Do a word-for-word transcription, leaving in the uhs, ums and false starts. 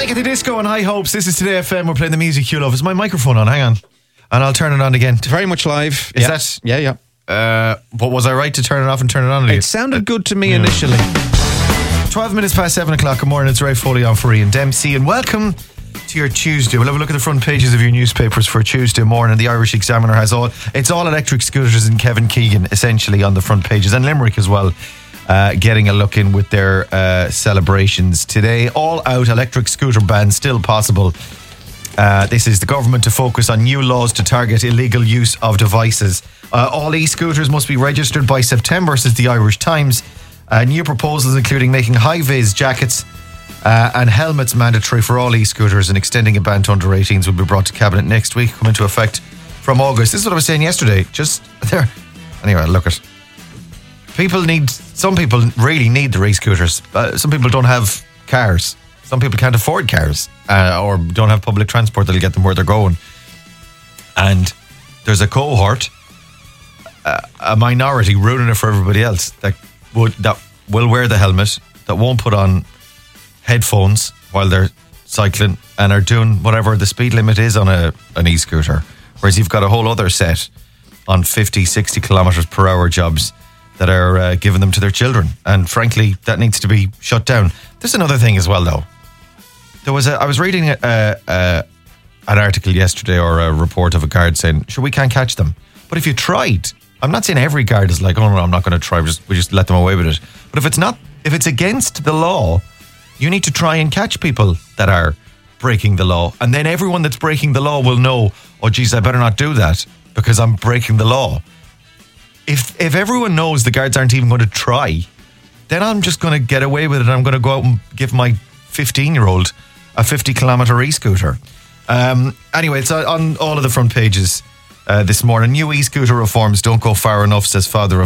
Panic at the Disco on High Hopes. This is Today F M. We're playing the music you love. Is my microphone on? Hang on. And I'll turn it on again. Very much live. Is yeah. that? Yeah, yeah. Uh, but was I right to turn it off and turn it on again? It sounded good to me yeah. initially. twelve minutes past seven o'clock. Good morning. It's Ray Foley on for Ian Dempsey. And welcome to your Tuesday. We'll have a look at the front pages of your newspapers for Tuesday morning. The Irish Examiner has all, it's all electric scooters and Kevin Keegan essentially on the front pages, and Limerick as well, uh, getting a look in with their uh, celebrations today. All out electric scooter ban still possible. Uh, this is the government to focus on new laws to target illegal use of devices. Uh, all e-scooters must be registered by September, says the Irish Times. Uh, new proposals including making high-vis jackets Uh, and helmets mandatory for all e-scooters, and extending a ban to under eighteens will be brought to Cabinet next week, come into effect from August. This is what I was saying yesterday. Just there. Anyway, look at people need. Some people really need their e-scooters. Uh, some people don't have cars. Some people can't afford cars uh, or don't have public transport that'll get them where they're going. And there's a cohort, uh, a minority, ruining it for everybody else that would that will wear the helmet, that won't put on headphones while they're cycling, and are doing whatever the speed limit is on a an e-scooter, whereas you've got a whole other set on fifty, sixty kilometres per hour jobs that are uh, giving them to their children, and frankly that needs to be shut down. There's another thing as well though. There was a, I was reading a, a, an article yesterday, or a report of a guard saying, sure, we can't catch them, but if you tried, I'm not saying every guard is like, oh no, I'm not going to try, we just, we just let them away with it, but if it's not, if it's against the law, you need to try and catch people that are breaking the law. And then everyone that's breaking the law will know, oh, geez, I better not do that because I'm breaking the law. If if everyone knows the guards aren't even going to try, then I'm just going to get away with it. I'm going to go out and give my fifteen-year-old a fifty kilometre e-scooter. Um, anyway, it's on all of the front pages uh, this morning. New e-scooter reforms don't go far enough, says father of